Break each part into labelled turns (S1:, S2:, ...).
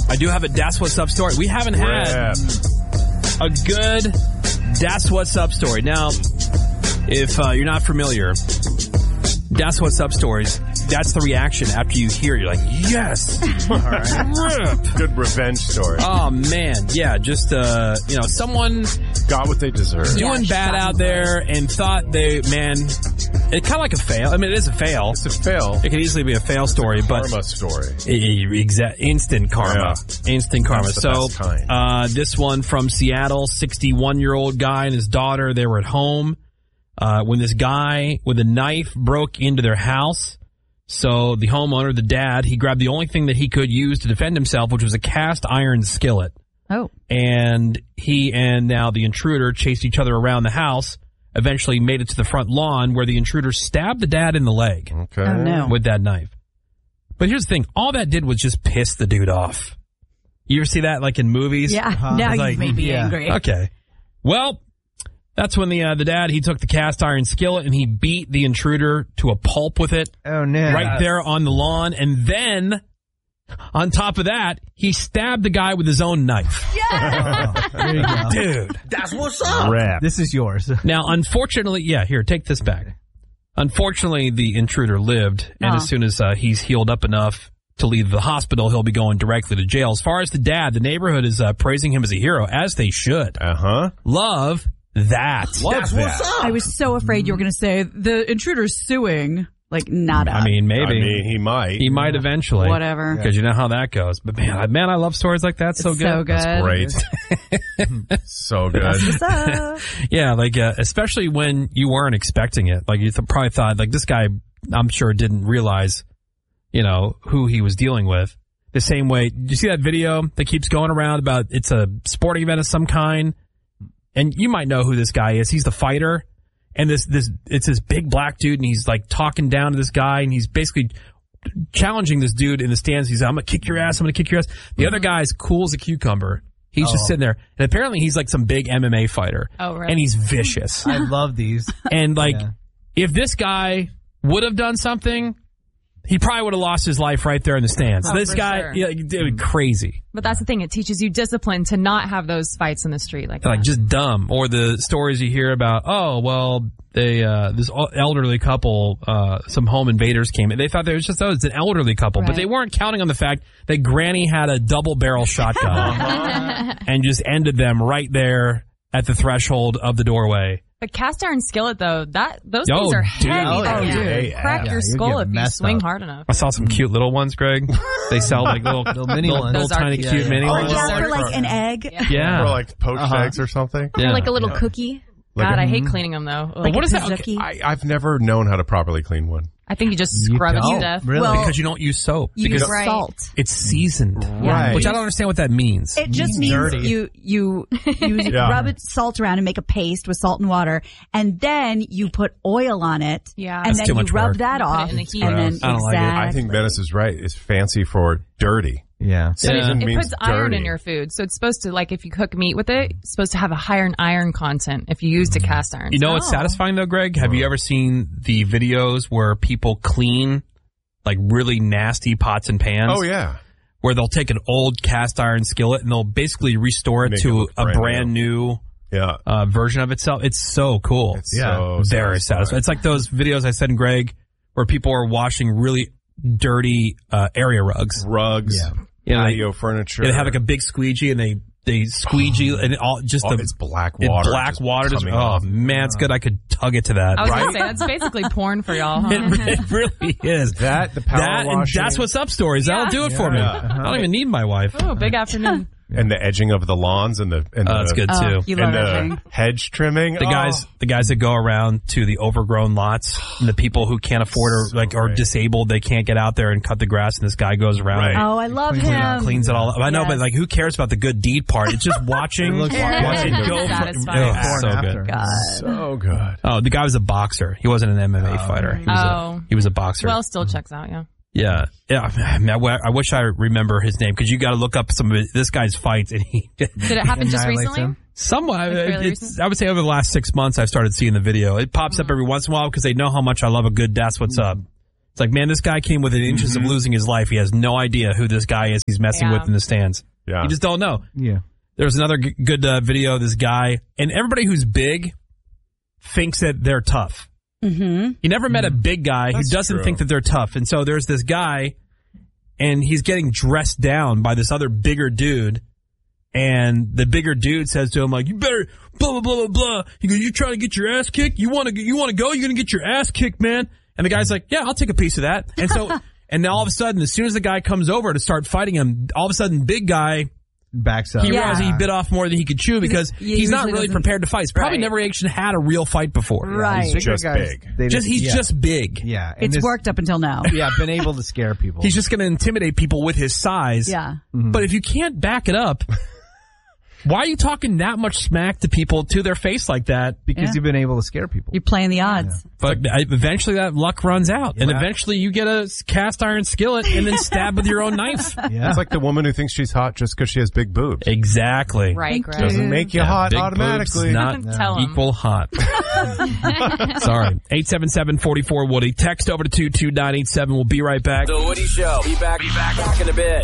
S1: I do have a That's What's Up story. We haven't had a good That's What's Up story. Now, if you're not familiar, That's What's Up stories, that's the reaction after you hear it. You're like, yes! All right.
S2: Good revenge story.
S1: Oh, man. Yeah, just, someone
S2: got what they deserve.
S1: Doing bad out there and thought it's kind of like a fail. I mean, it is a fail.
S2: It's a fail.
S1: It could easily be a fail story, but
S2: karma story.
S1: Instant karma.
S2: Yeah.
S1: Instant karma.
S2: That's the best kind.
S1: This one from Seattle, 61-year-old guy and his daughter, they were at home when this guy with a knife broke into their house. So the homeowner, the dad, he grabbed the only thing that he could use to defend himself, which was a cast iron skillet.
S3: Oh.
S1: And he and now the intruder chased each other around the house, eventually made it to the front lawn where the intruder stabbed the dad in the leg with that knife. But here's the thing. All that did was just piss the dude off. You ever see that like in movies?
S3: Yeah. Now you made me angry.
S1: Okay. Well, that's when the dad, he took the cast iron skillet and he beat the intruder to a pulp with it.
S4: Oh, no.
S1: Right there on the lawn. And then, on top of that, he stabbed the guy with his own knife.
S3: Yes!
S4: There you go.
S1: Dude.
S5: That's what's up.
S2: Rap.
S4: This is yours.
S1: Now, unfortunately, here, take this back. Unfortunately, the intruder lived, and as soon as he's healed up enough to leave the hospital, he'll be going directly to jail. As far as the dad, the neighborhood is praising him as a hero, as they should. Love that.
S5: That's what's up.
S3: I was so afraid you were going to say the intruder's suing. Like, nada.
S1: I mean, maybe.
S2: I mean, he might.
S1: He might eventually.
S3: Whatever.
S1: Because you know how that goes. But man, I love stories like that. So good.
S3: So good.
S2: That's great. So good.
S3: What's up?
S1: Yeah, like, especially when you weren't expecting it. Like, you probably thought, like, this guy, I'm sure, didn't realize, who he was dealing with. The same way, do you see that video that keeps going around about it's a sporting event of some kind? And you might know who this guy is. He's the fighter. And it's this big black dude, and he's like talking down to this guy, and he's basically challenging this dude in the stands. He's like, I'm going to kick your ass. I'm going to kick your ass. The other guy's cool as a cucumber. He's just sitting there. And apparently he's like some big MMA fighter.
S3: Oh, really?
S1: And he's vicious.
S4: I love these.
S1: And if this guy would have done something, he probably would have lost his life right there in the stands.
S6: Oh,
S1: this guy, crazy.
S6: But that's the thing. It teaches you discipline to not have those fights in the street like that.
S1: Like, just dumb. Or the stories you hear about, this elderly couple, some home invaders came in. They thought it's an elderly couple. Right. But they weren't counting on the fact that Granny had a double-barrel shotgun and just ended them right there at the threshold of the doorway.
S6: But cast iron skillet, though, those things are heavy. Crack your skull if you swing hard enough.
S1: I saw some cute little ones, Greg. They sell like little mini ones. Little tiny cute mini ones.
S3: Yeah, for like an egg.
S1: Yeah.
S2: Or like poached eggs or something.
S6: Yeah. Or like a little cookie. God, I hate cleaning them, though.
S3: Like
S1: what is that?
S2: I've never known how to properly clean one.
S6: I think you just scrub it to death.
S4: Really?
S1: Well, because you don't use soap.
S3: You use
S1: because
S3: salt.
S1: It's seasoned.
S2: Right.
S1: Which I don't understand what that means.
S3: It just means you rub it salt around and make a paste with salt and water, and then you put oil on it.
S6: Yeah.
S3: And
S1: That's
S3: then
S1: too
S3: you
S1: much
S3: rub
S1: work.
S3: that off.
S6: in the heat.
S3: And then
S1: I don't like it.
S2: I think Menace is right. It's fancy for dirty.
S4: Yeah.
S6: But it
S2: means
S6: puts iron
S2: dirty.
S6: in your food. So it's supposed to, like, if you cook meat with it, it's supposed to have a higher iron content if you used a cast iron.
S1: You know what's satisfying, though, Greg? Have you ever seen the videos where people clean, like, really nasty pots and pans?
S2: Oh, yeah.
S1: Where they'll take an old cast iron skillet and they'll basically restore it
S2: Make
S1: to
S2: it look
S1: a brand new version of itself. It's so cool.
S2: It's so
S1: very satisfying. It's like those videos I said, Greg, where people are washing really dirty area rugs.
S2: Patio furniture.
S1: They have like a big squeegee and they squeegee and all just
S2: it's black water.
S1: Black water. Man, it's good. I could tug it to that.
S6: I was going to say, that's basically porn for y'all, huh?
S1: It really is.
S2: The power washing.
S1: And That's What's Up stories. That'll do it for me. I don't even need my wife.
S6: Oh, big afternoon.
S2: And the edging of the lawns and
S1: that's good too.
S3: You love
S2: and the hedge trimming.
S1: The guys that go around to the overgrown lots and the people who can't afford or disabled, they can't get out there and cut the grass, and this guy goes around.
S2: Right.
S3: Oh, I love him.
S1: Cleans it all up. I know, but like, who cares about the good deed part? It's just watching.
S3: It
S1: go
S6: satisfying.
S1: so good.
S3: God.
S2: So good.
S1: Oh, the guy was a boxer. He wasn't an MMA fighter. He was a boxer.
S6: Well, still checks out, yeah.
S1: Yeah. I wish I remember his name, because you got to look up some of this guy's fights. And
S6: Did it happen just recently?
S1: Somewhat. I would say over the last 6 months, I've started seeing the video. It pops up every once in a while because they know how much I love a good That's What's Up. It's like, man, this guy came within inches of losing his life. He has no idea who this guy is he's messing with in the stands.
S2: Yeah.
S1: You just don't know.
S4: Yeah.
S1: There's another good video of this guy, and everybody who's big thinks that they're tough.
S3: Mm-hmm.
S1: You never met a big guy who doesn't
S2: true.
S1: think that they're tough. And so there's this guy, and he's getting dressed down by this other bigger dude. And the bigger dude says to him, like, you better blah, blah, blah, blah, blah. He goes, you trying to get your ass kicked? You want to go? You're going to get your ass kicked, man. And the guy's like, yeah, I'll take a piece of that. And so, and then all of a sudden, as soon as the guy comes over to start fighting him, all of a sudden, big guy
S4: backs up.
S1: He realized he bit off more than he could chew because he's not really prepared to fight. He's probably never actually had a real fight before.
S3: Right.
S2: He's just big.
S1: He's just big.
S4: Yeah.
S3: It's worked up until now.
S4: Yeah, been able to scare people.
S1: He's just going to intimidate people with his size.
S3: Yeah.
S4: Mm-hmm.
S1: But if you can't back it up, why are you talking that much smack to people to their face like that?
S4: Because you've been able to scare people.
S3: You're playing the odds.
S1: Yeah. But eventually that luck runs out. And eventually you get a cast iron skillet and then stab with your own knife.
S2: Yeah. It's like the woman who thinks she's hot just because she has big boobs.
S1: Exactly.
S6: Right.
S2: Doesn't make you hot
S1: big
S2: automatically.
S1: Boobs not equal hot. Sorry. 877-44-WOODY. Text over to 22987. We'll be right back.
S5: The Woody Show. Be back in a bit.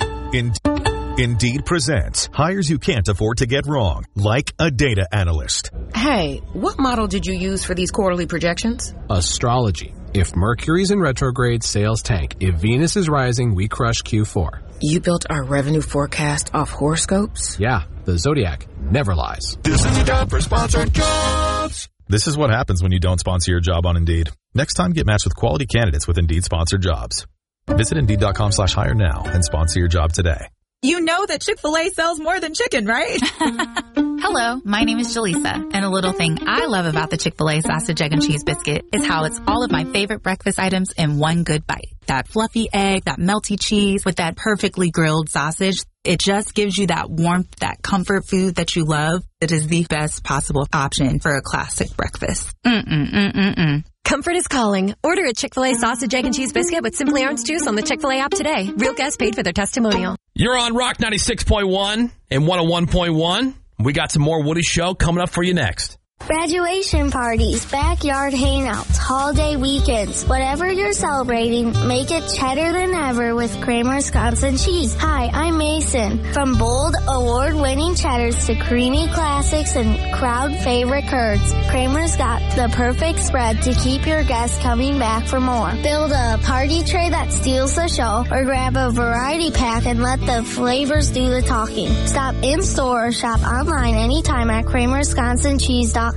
S7: Indeed presents hires you can't afford to get wrong, like a data analyst.
S8: Hey, what model did you use for these quarterly projections?
S9: Astrology. If Mercury's in retrograde, sales tank. If Venus is rising, we crush Q4.
S8: You built our revenue forecast off horoscopes?
S9: Yeah, the Zodiac never lies.
S7: This is your job for sponsored jobs. This is what happens when you don't sponsor your job on Indeed. Next time, get matched with quality candidates with Indeed sponsored jobs. Visit Indeed.com/hire now and sponsor your job today.
S10: You know that Chick-fil-A sells more than chicken, right?
S11: Hello, my name is Jaleesa, and a little thing I love about the Chick-fil-A sausage, egg, and cheese biscuit is how it's all of my favorite breakfast items in one good bite. That fluffy egg, that melty cheese with that perfectly grilled sausage. It just gives you that warmth, that comfort food that you love. It is the best possible option for a classic breakfast.
S12: Comfort is calling. Order a Chick-fil-A sausage, egg, and cheese biscuit with Simply Orange Juice on the Chick-fil-A app today. Real guests paid for their testimonial.
S1: You're on Rock 96.1 and 101.1. We got some more Woody Show coming up for you next.
S13: Graduation parties, backyard hangouts, holiday weekends. Whatever you're celebrating, make it cheddar than ever with Kramer's Wisconsin cheese. Hi, I'm Mason. From bold, award-winning cheddars to creamy classics and crowd favorite curds, Kramer's got the perfect spread to keep your guests coming back for more. Build a party tray that steals the show, or grab a variety pack and let the flavors do the talking. Stop in-store or shop online anytime at KramerWisconsinCheese.com.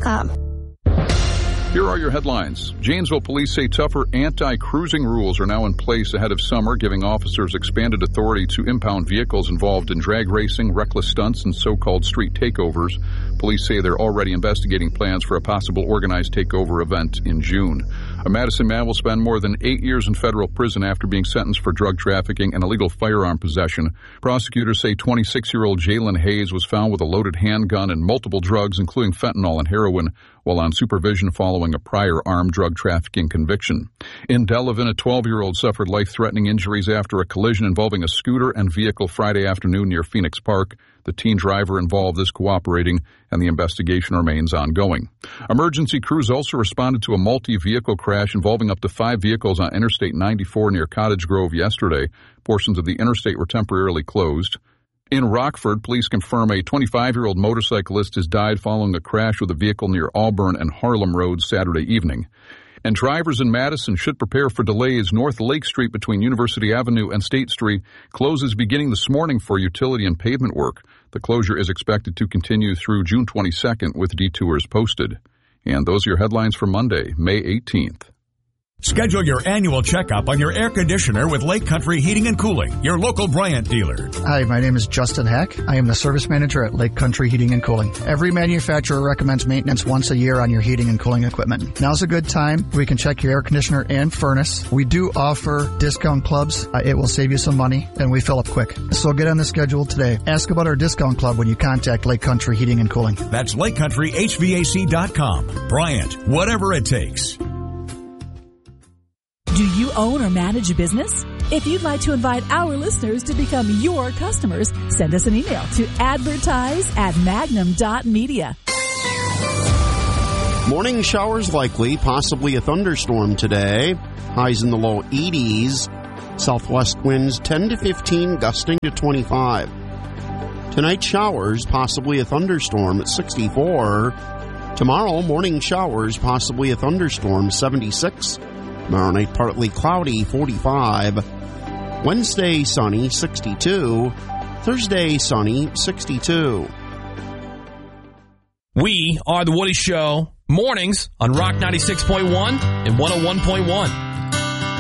S14: Here are your headlines. Janesville police say tougher anti-cruising rules are now in place ahead of summer, giving officers expanded authority to impound vehicles involved in drag racing, reckless stunts, and so-called street takeovers. Police say they're already investigating plans for a possible organized takeover event in June. A Madison man will spend more than 8 years in federal prison after being sentenced for drug trafficking and illegal firearm possession. Prosecutors say 26-year-old Jalen Hayes was found with a loaded handgun and multiple drugs, including fentanyl and heroin, while on supervision following a prior armed drug trafficking conviction. In Delavan, a 12-year-old suffered life-threatening injuries after a collision involving a scooter and vehicle Friday afternoon near Phoenix Park. The teen driver involved is cooperating, and the investigation remains ongoing. Emergency crews also responded to a multi-vehicle crash involving up to 5 vehicles on Interstate 94 near Cottage Grove yesterday. Portions of the interstate were temporarily closed. In Rockford, police confirm a 25-year-old motorcyclist has died following a crash with a vehicle near Auburn and Harlem Roads Saturday evening. And drivers in Madison should prepare for delays. North Lake Street between University Avenue and State Street closes beginning this morning for utility and pavement work. The closure is expected to continue through June 22nd with detours posted. And those are your headlines for Monday, May 18th.
S15: Schedule your annual checkup on your air conditioner with Lake Country Heating and Cooling, your local Bryant dealer.
S16: Hi, my name is Justin Heck. I am the service manager at Lake Country Heating and Cooling. Every manufacturer recommends maintenance once a year on your heating and cooling equipment. Now's a good time. We can check your air conditioner and furnace. We do offer discount clubs. It will save you some money, and we fill up quick. So get on the schedule today. Ask about our discount club when you contact Lake Country Heating and Cooling.
S15: That's LakeCountryHVAC.com. Bryant, whatever it takes.
S17: Do you own or manage a business? If you'd like to invite our listeners to become your customers, send us an email to advertise@magnum.media.
S18: Morning showers likely, possibly a thunderstorm today. highs in the low 80s. Southwest winds 10 to 15, gusting to 25. Tonight, showers, possibly a thunderstorm at 64. Tomorrow, morning showers, possibly a thunderstorm, 76. Tomorrow night, partly cloudy, 45. Wednesday, sunny, 62. Thursday, sunny, 62.
S1: We are The Woody Show, mornings on Rock 96.1 and 101.1.